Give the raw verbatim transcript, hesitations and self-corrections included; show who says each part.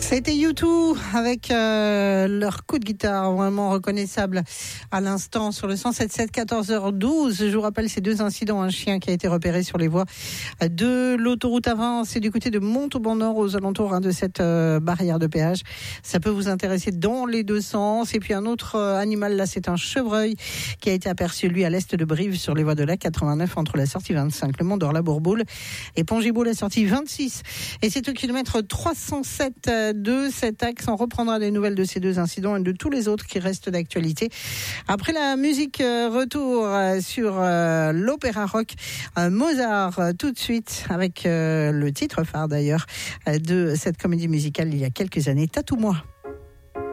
Speaker 1: C'était U deux avec euh, leur coup de guitare vraiment reconnaissable à l'instant sur le cent sept sept quatorze heures douze. Je vous rappelle ces deux incidents, un chien qui a été repéré sur les voies de l'autoroute A vingt, c'est du côté de Montauban-Nord aux alentours hein, de cette euh, barrière de péage. Ça peut vous intéresser dans les deux sens. Et puis un autre euh, animal, là c'est un chevreuil qui a été aperçu lui à l'est de Brive sur les voies de l'A quatre-vingt-neuf entre la sortie vingt-cinq, le Mont-d'Or-la-Bourboule et Pont-Gibault, la sortie vingt-six. Et c'est au kilomètre trois cent sept de cet axe. On reprendra des nouvelles de ces deux incidents et de tous les autres qui restent d'actualité. Après la musique, retour sur euh, l'opéra rock euh, Mozart euh, tout de suite avec euh, le titre phare d'ailleurs euh, de cette comédie musicale il y a quelques années, Tatoue-moi.